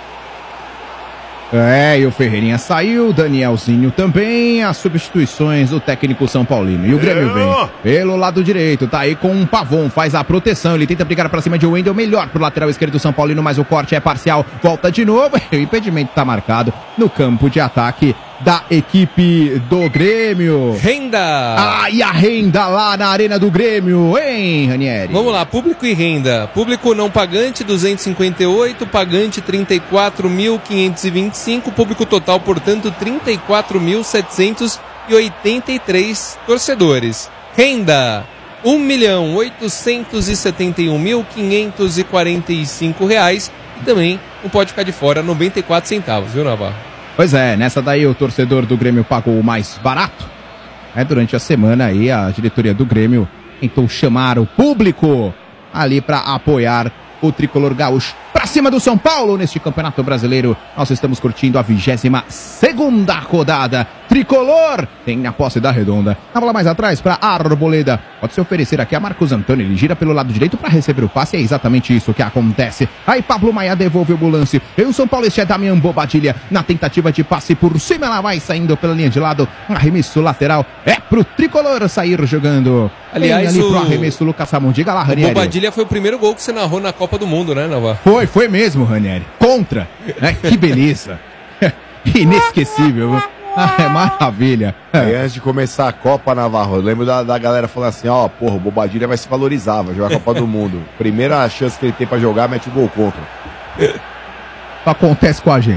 É, e o Ferreirinha saiu, Danielzinho também, as substituições do técnico São Paulino. E o Grêmio vem pelo lado direito, tá aí com um Pavon, faz a proteção, ele tenta brigar pra cima de Wendel, melhor pro lateral esquerdo do São Paulino, mas o corte é parcial, volta de novo, o impedimento tá marcado no campo de ataque da equipe do Grêmio. Renda! Ah, e a renda lá na arena do Grêmio, hein, Ranieri? Vamos lá, público e renda. Público não pagante, duzentos e cinquenta e oito, pagante trinta e quatro mil quinhentos e vinte e cinco, público total, portanto, trinta e quatro mil setecentos e oitenta e três torcedores. Renda, um milhão oitocentos e setenta e um mil quinhentos e quarenta e cinco reais e também não pode ficar de fora, noventa e quatro centavos, viu, Navarro? Pois é, nessa daí o torcedor do Grêmio pagou o mais barato. É, durante a semana aí a diretoria do Grêmio tentou chamar o público ali para apoiar o tricolor gaúcho pra cima do São Paulo neste Campeonato Brasileiro. Nós estamos curtindo a vigésima segunda rodada. Tricolor tem na posse da redonda. Na bola mais atrás para Arboleda. Pode se oferecer aqui a Marcos Antônio. Ele gira pelo lado direito para receber o passe. É exatamente isso que acontece. Aí Pablo Maia devolve o lance. E o São Paulo, este é Damian Bobadilha. Na tentativa de passe por cima, ela vai saindo pela linha de lado. Arremesso lateral. É pro Tricolor sair jogando. Aliás, ali o... pro arremesso Lucas Ramon. Diga lá, Ranieri. Bobadilha foi o primeiro gol que você narrou na Copa do Mundo, né, Navarro? Foi, foi mesmo, Ranieri. Contra. Né? Que beleza. Inesquecível. Ah, é maravilha. Aí, antes de começar a Copa, Navarro, eu lembro da, da galera falando assim, ó, porra, o Bobadilha vai se valorizar, vai jogar a Copa do Mundo. Primeira chance que ele tem pra jogar, mete o gol contra. Acontece com a gente.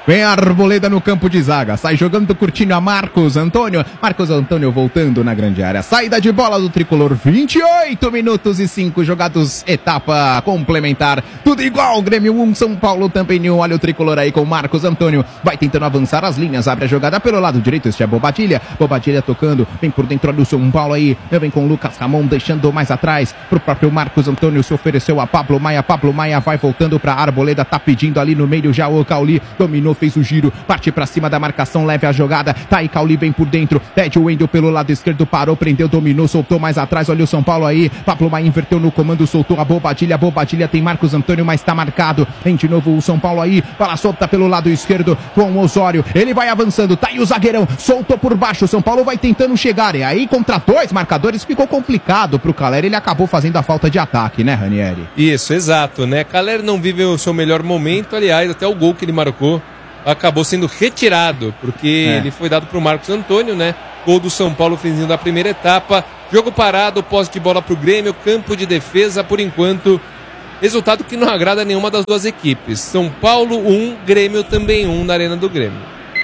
Vem a Arboleda no campo de zaga. Sai jogando, curtindo a Marcos Antônio. Marcos Antônio voltando na grande área. Saída de bola do tricolor. vinte e oito minutos e cinco jogados. Etapa complementar. Tudo igual. Grêmio um, São Paulo também um. Olha o tricolor aí com o Marcos Antônio. Vai tentando avançar as linhas. Abre a jogada pelo lado direito. Este é Bobadilha. Bobadilha tocando. Vem por dentro do São Paulo aí. Vem com o Lucas Ramon deixando mais atrás. Pro próprio Marcos Antônio. Se ofereceu a Pablo Maia. Pablo Maia vai voltando pra Arboleda. Tá pedindo ali no meio já o Cauli. Dominou, fez o giro, parte pra cima da marcação, leve a jogada, tá aí Cauli bem por dentro, pede o Wendel pelo lado esquerdo, parou, prendeu, dominou, soltou mais atrás, olha o São Paulo aí, Pablo Maia inverteu no comando, soltou a Bobadilha, Bobadilha tem Marcos Antônio, mas tá marcado, vem de novo o São Paulo aí, bola solta pelo lado esquerdo, com o Osório, ele vai avançando, tá aí o zagueirão, soltou por baixo, o São Paulo vai tentando chegar, e aí contra dois marcadores ficou complicado pro Caleri, ele acabou fazendo a falta de ataque, né, Ranieri? Isso, exato, né, Caleri não vive o seu melhor momento, aliás, até o gol que ele marcou acabou sendo retirado, porque é. ele foi dado para o Marcos Antônio, né? Gol do São Paulo, finzinho da primeira etapa. Jogo parado, posse de bola para o Grêmio, campo de defesa, por enquanto. Resultado que não agrada nenhuma das duas equipes. São Paulo um, Grêmio também um na Arena do Grêmio.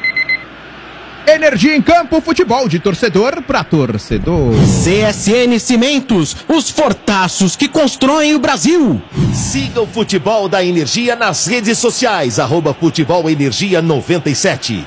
Energia em campo, futebol de torcedor para torcedor. C S N Cimentos, os fortaços que constroem o Brasil. Siga o Futebol da Energia nas redes sociais, arroba Futebol Energia noventa e sete.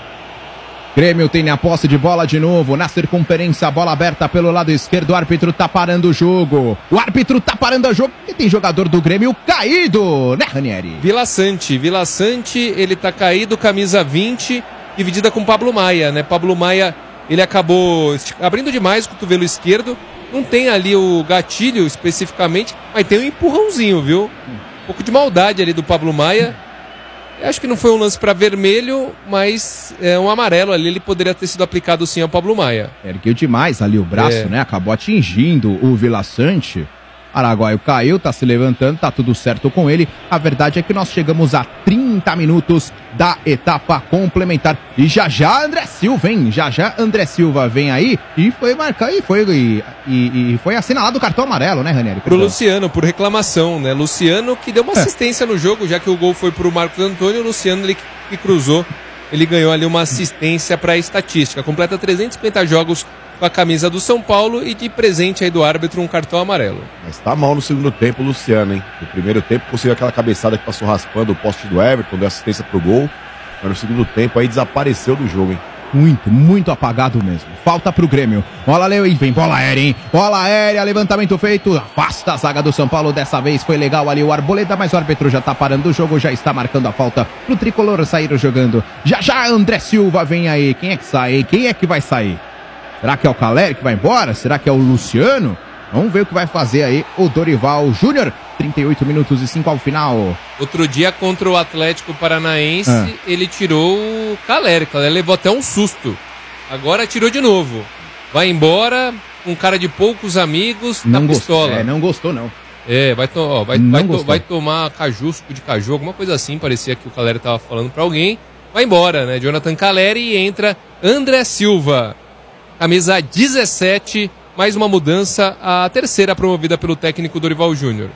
Grêmio tem a posse de bola de novo, na circunferência, bola aberta pelo lado esquerdo, o árbitro tá parando o jogo. O árbitro tá parando o jogo, e tem jogador do Grêmio caído, né, Ranieri? Vila Sante, Vila Sante, ele tá caído, camisa vinte, dividida com Pablo Maia, né? Pablo Maia, ele acabou abrindo demais o cotovelo esquerdo, não tem ali o gatilho especificamente, mas tem um empurrãozinho, viu? Um pouco de maldade ali do Pablo Maia. Eu acho que não foi um lance para vermelho, mas é um amarelo ali, ele poderia ter sido aplicado sim ao Pablo Maia. Ergueu demais ali o braço, é. né? Acabou atingindo o Vila Sante. Araguaio caiu, tá se levantando, tá tudo certo com ele. A verdade é que nós chegamos a trinta minutos da etapa complementar. E já já André Silva, hein? Já já André Silva vem aí e foi marcar e foi, e, e, e foi assinalado o cartão amarelo, né, Ranieri? Pro Luciano, por reclamação, né? Luciano que deu uma assistência no jogo, já que o gol foi pro Marcos Antônio, o Luciano ele que cruzou, ele ganhou ali uma assistência pra estatística. Completa trezentos e cinquenta jogos com a camisa do São Paulo e de presente aí do árbitro um cartão amarelo. Mas tá mal no segundo tempo o Luciano, hein? No primeiro tempo conseguiu aquela cabeçada que passou raspando o poste do Everton, deu assistência pro gol. Mas no segundo tempo aí desapareceu do jogo, hein? Muito, muito apagado mesmo. Falta pro Grêmio. Bola leu e vem bola aérea, hein? Bola aérea, levantamento feito. Afasta a zaga do São Paulo. Dessa vez foi legal ali o Arboleda, mas o árbitro já tá parando o jogo, já está marcando a falta pro tricolor sair jogando. Já já André Silva vem aí. Quem é que sai? Quem é que vai sair? Será que é o Caleri que vai embora? Será que é o Luciano? Vamos ver o que vai fazer aí o Dorival Júnior. trinta e oito minutos e cinco ao final. Outro dia contra o Atlético Paranaense, ah. ele tirou o Caleri. Caleri levou até um susto. Agora tirou de novo. Vai embora, um cara de poucos amigos, não na pistola. É, não gostou não. É, vai, to ó, vai, vai, to vai tomar caju, suco de caju, alguma coisa assim, parecia que o Caleri tava falando pra alguém. Vai embora, né? Jonathan Caleri e entra André Silva. Camisa dezessete, mais uma mudança, a terceira promovida pelo técnico Dorival Júnior.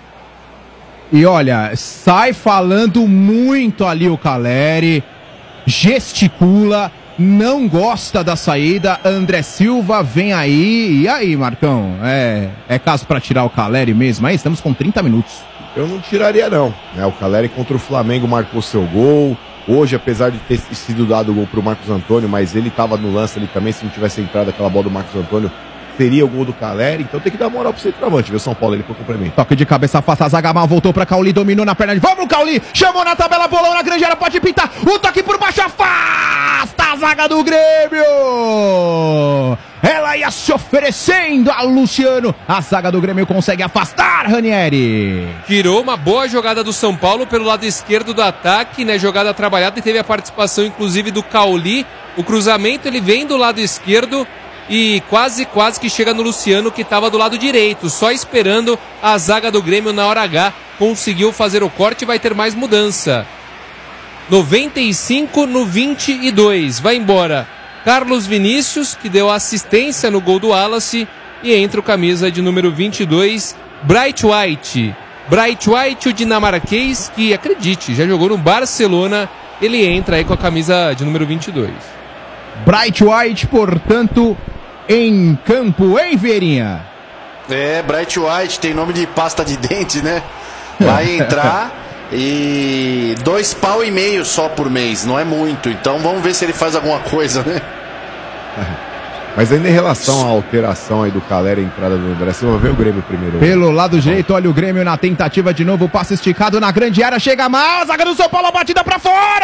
E olha, sai falando muito ali o Caleri, gesticula, não gosta da saída, André Silva vem aí, e aí Marcão, é, é caso para tirar o Caleri mesmo, aí estamos com trinta minutos. Eu não tiraria não, né? O Caleri contra o Flamengo marcou seu gol, hoje apesar de ter sido dado o gol pro Marcos Antônio, mas ele estava no lance ali também, se não tivesse entrado aquela bola do Marcos Antônio, teria o gol do Caleri, então tem que dar moral pro centroavante, viu, São Paulo, ele por complemento. Toque de cabeça, afasta a zaga mal, voltou pra Cauli, dominou na perna de... Vamos, Cauli! Chamou na tabela, bolão na grande área, pode pintar, o toque por baixo, afasta a zaga do Grêmio! Ela ia se oferecendo a Luciano, a zaga do Grêmio consegue afastar, Ranieri. Tirou uma boa jogada do São Paulo pelo lado esquerdo do ataque, né, jogada trabalhada e teve a participação inclusive do Cauli, o cruzamento ele vem do lado esquerdo, e quase, quase que chega no Luciano, que estava do lado direito, só esperando a zaga do Grêmio na hora H, conseguiu fazer o corte e vai ter mais mudança. noventa e cinco no vinte e dois, vai embora Carlos Vinícius, que deu assistência no gol do Wallace, e entra o camisa de número vinte e dois, Bright White. Bright White, o dinamarquês, que acredite, já jogou no Barcelona ele entra aí com a camisa de número vinte e dois. Bright White, portanto, em campo, hein, Vieirinha? É, Bright White tem nome de pasta de dente, né? Vai entrar e dois pau e meio só por mês, não é muito. Então vamos ver se ele faz alguma coisa, né? Mas ainda em relação à alteração aí do Calera e a entrada do André Silva, vê o Grêmio primeiro. Pelo lado direito, olha o Grêmio na tentativa de novo, passe esticado na grande área, chega mal, zaga do São Paulo, a batida pra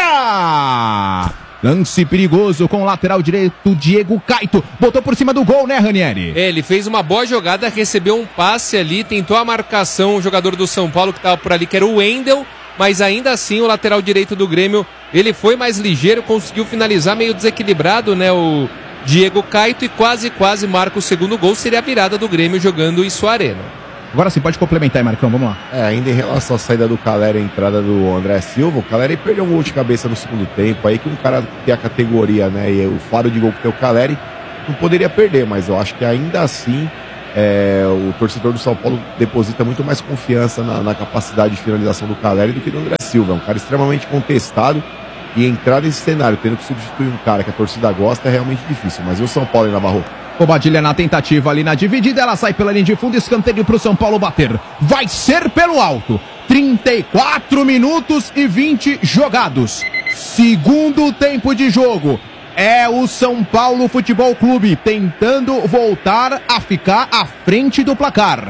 fora! Lance perigoso com o lateral direito, Diego Caito, botou por cima do gol, né, Ranieri? É, ele fez uma boa jogada, recebeu um passe ali, tentou a marcação, o jogador do São Paulo que estava por ali, que era o Wendel, mas ainda assim o lateral direito do Grêmio, ele foi mais ligeiro, conseguiu finalizar meio desequilibrado, né, o Diego Caito, e quase, quase marca o segundo gol, seria a virada do Grêmio jogando em sua arena. Agora sim, pode complementar aí, Marcão, vamos lá. É, ainda em relação à saída do Calera e a entrada do André Silva, o Calera aí perdeu um gol de cabeça no segundo tempo, aí que um cara que tem a categoria, né, e o faro de gol que tem o Calera, não poderia perder, mas eu acho que ainda assim é, o torcedor do São Paulo deposita muito mais confiança na, na capacidade de finalização do Calera do que do André Silva. É um cara extremamente contestado, e entrar nesse cenário, tendo que substituir um cara que a torcida gosta, é realmente difícil. Mas e o São Paulo, hein, Navarro? Bobadilha na tentativa ali na dividida, ela sai pela linha de fundo, escanteio pro São Paulo bater. Vai ser pelo alto. trinta e quatro minutos e vinte jogados. Segundo tempo de jogo. É o São Paulo Futebol Clube tentando voltar a ficar à frente do placar.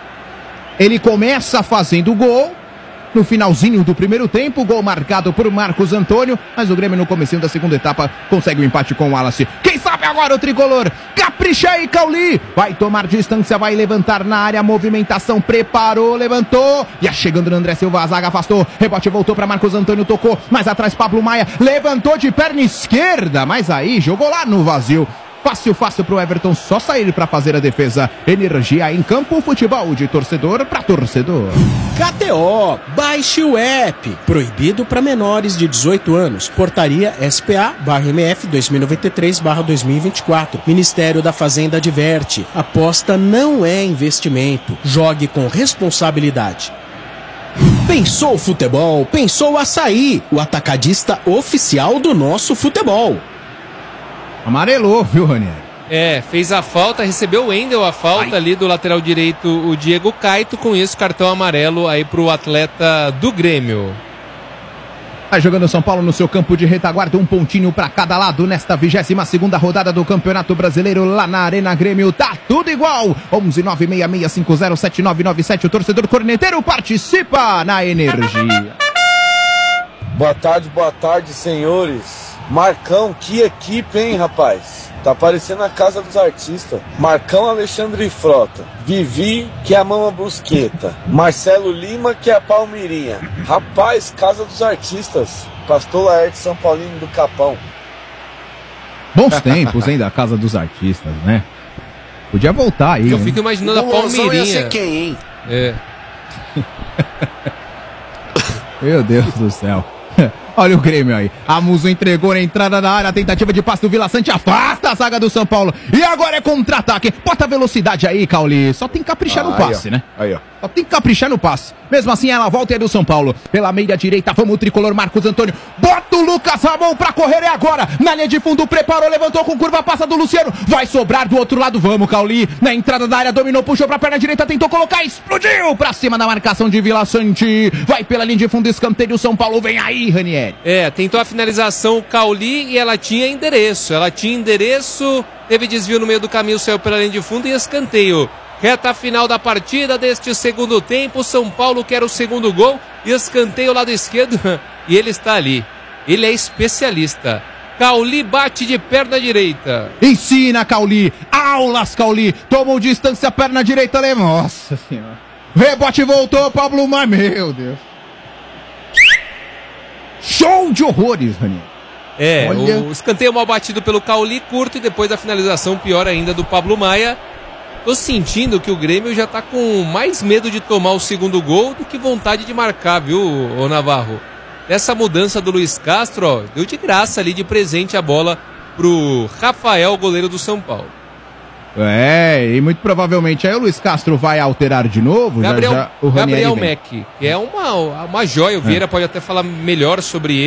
Ele começa fazendo gol. No finalzinho do primeiro tempo, gol marcado por Marcos Antônio, mas o Grêmio no comecinho da segunda etapa consegue o empate com o Wallace. Quem sabe agora o tricolor? Capricha aí, Cauli! Vai tomar distância, vai levantar na área, movimentação, preparou, levantou, e chegando no André Silva, a zaga afastou, rebote voltou para Marcos Antônio, tocou, mais atrás Pablo Maia, levantou de perna esquerda, mas aí jogou lá no vazio. Fácil, fácil pro Everton só sair para fazer a defesa. Energia em campo, futebol de torcedor para torcedor. K T O, baixe o app. Proibido para menores de dezoito anos. Portaria S P A barra M F dois mil e noventa e três barra dois mil e vinte e quatro. Ministério da Fazenda adverte. Aposta não é investimento. Jogue com responsabilidade. Pensou futebol? Pensou Açaí, o atacadista oficial do nosso futebol. Amarelou, viu, Ranieri? É, fez a falta, recebeu o Wendel a falta Ai. ali do lateral direito, o Diego Caito, com isso cartão amarelo aí pro atleta do Grêmio. Vai jogando São Paulo no seu campo de retaguarda, um pontinho para cada lado nesta vigésima segunda rodada do Campeonato Brasileiro lá na Arena Grêmio. Tá tudo igual. onze nove seis seis cinco zero sete nove nove sete. O torcedor corneteiro participa na Energia. Boa tarde, boa tarde, senhores. Marcão, que equipe, hein, rapaz? Tá parecendo a casa dos artistas. Marcão, Alexandre Frota. Vivi, que é a Mama Brusqueta. Marcelo Lima, que é a Palmeirinha. Rapaz, casa dos artistas. Pastor Laerte São Paulino do Capão. Bons tempos, hein, da casa dos artistas, né? Podia voltar aí. Eu hein? fico imaginando a Palmeirinha. Ia ser quem, hein? É. Meu Deus do céu. Olha o Grêmio aí. A Muso entregou na entrada da área. A tentativa de passe do Vila Sante afasta a zaga do São Paulo. E agora é contra-ataque. Bota velocidade aí, Cauli. Só tem que caprichar ah, no passe, aí, né? Aí, ó. Só tem que caprichar no passe. Mesmo assim, ela volta e é do São Paulo. Pela meia direita, vamos o tricolor Marcos Antônio. Bota o Lucas Ramon pra correr. É agora. Na linha de fundo, preparou, levantou com curva, passa do Luciano. Vai sobrar do outro lado. Vamos, Cauli. Na entrada da área, dominou, puxou pra perna direita, tentou colocar, explodiu pra cima da marcação de Vila Sante. Vai pela linha de fundo, escanteio. São Paulo vem aí, Ranieri. É, tentou a finalização Cauli e ela tinha endereço. Ela tinha endereço, teve desvio no meio do caminho, saiu pela linha de fundo e escanteio. Reta final da partida deste segundo tempo. São Paulo quer o segundo gol. Escanteio lado esquerdo. E ele está ali. Ele é especialista. Cauli bate de perna direita. Ensina, Cauli. Aulas, Cauli. Tomou distância, perna direita. Nossa senhora. Rebote voltou, Pablo Mar. Meu Deus. Show de horrores, Rani. É, Olha... o escanteio mal batido pelo Cauli, curto, e depois a finalização pior ainda do Pablo Maia. Tô sentindo que o Grêmio já tá com mais medo de tomar o segundo gol do que vontade de marcar, viu, ô Navarro? Essa mudança do Luiz Castro, ó, deu de graça ali de presente a bola pro Rafael, goleiro do São Paulo. É, e muito provavelmente aí o Luiz Castro vai alterar de novo. Gabriel, já, já, o Gabriel Mack, que é uma, uma joia, o Vieira é. pode até falar melhor sobre ele.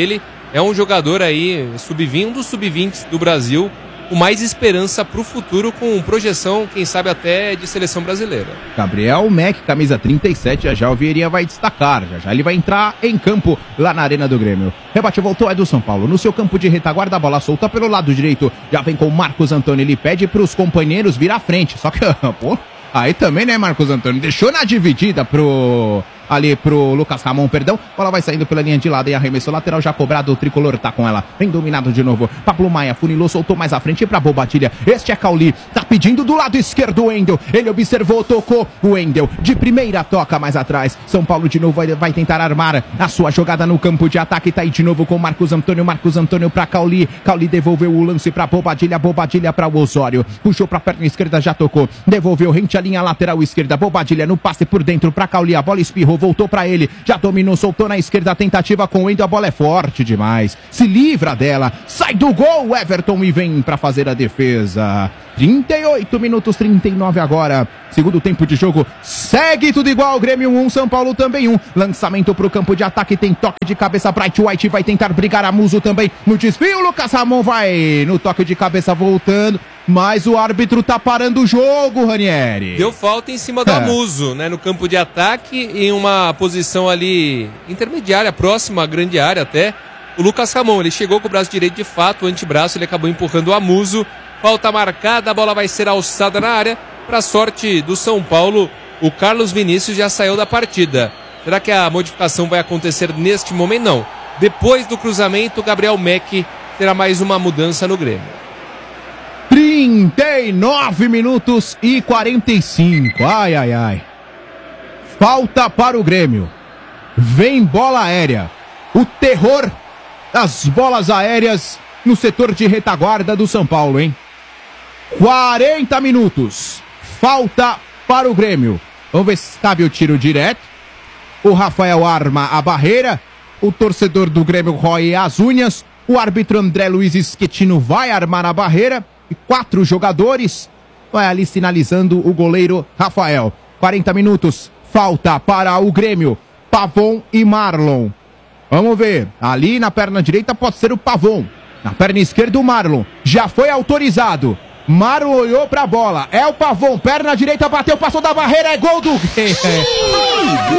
é um jogador aí, sub vinte, um dos sub vinte do Brasil, com mais esperança pro futuro, com projeção, quem sabe até de seleção brasileira. Gabriel Mack, camisa trinta e sete, já já o Vieirinha vai destacar, já já ele vai entrar em campo lá na Arena do Grêmio. Rebate voltou, é do São Paulo, no seu campo de retaguarda, a bola solta pelo lado direito, já vem com o Marcos Antônio, ele pede pros companheiros vir à frente, só que, pô, aí também, né, Marcos Antônio, deixou na dividida pro... ali pro Lucas Ramon, perdão, bola vai saindo pela linha de lado e arremesso lateral já cobrado, o tricolor tá com ela, vem dominado de novo, Pablo Maia, funilou, soltou mais à frente pra Bobadilha, este é Cauli, tá pedindo do lado esquerdo o Wendel, ele observou, tocou, o Wendel, de primeira toca mais atrás, São Paulo de novo vai, vai tentar armar a sua jogada no campo de ataque, tá aí de novo com Marcos Antônio, Marcos Antônio pra Cauli, Cauli devolveu o lance pra Bobadilha, Bobadilha pra o Osório, puxou pra perna esquerda, já tocou, devolveu rente à linha lateral esquerda, Bobadilha no passe por dentro pra Cauli, a bola espirrou, voltou pra ele, já dominou, soltou na esquerda, a tentativa com o Wendel, a bola é forte demais, se livra dela, sai do gol, Everton, e vem pra fazer a defesa. trinta e oito minutos, trinta e nove agora, segundo tempo de jogo, segue tudo igual, Grêmio um, São Paulo também um, lançamento pro campo de ataque, tem toque de cabeça, Bright White vai tentar brigar, a Muso também, no desvio, Lucas Ramon vai no toque de cabeça voltando, mas o árbitro tá parando o jogo, Ranieri. Deu falta em cima do É. Amuso, né? No campo de ataque, em uma posição ali intermediária, próxima à grande área até. O Lucas Ramon, ele chegou com o braço direito de fato, o antebraço, ele acabou empurrando o Amuso. Falta marcada, a bola vai ser alçada na área. Para sorte do São Paulo, o Carlos Vinícius já saiu da partida. Será que a modificação vai acontecer neste momento? Não. Depois do cruzamento, Gabriel Mack terá mais uma mudança no Grêmio. trinta e nove minutos e quarenta e cinco. Ai, ai, ai. Falta para o Grêmio. Vem bola aérea. O terror das bolas aéreas no setor de retaguarda do São Paulo, hein? quarenta minutos. Falta para o Grêmio. Vamos ver se cabe o tiro direto. O Rafael arma a barreira. O torcedor do Grêmio rói as unhas. O árbitro André Luiz Schettino vai armar a barreira. E quatro jogadores. Vai ali sinalizando o goleiro Rafael. quarenta minutos. Falta para o Grêmio. Pavon e Marlon. Vamos ver. Ali na perna direita pode ser o Pavon. Na perna esquerda o Marlon. Já foi autorizado. Marlon olhou pra bola. É o Pavon. Perna direita bateu, passou da barreira. É gol do Grêmio.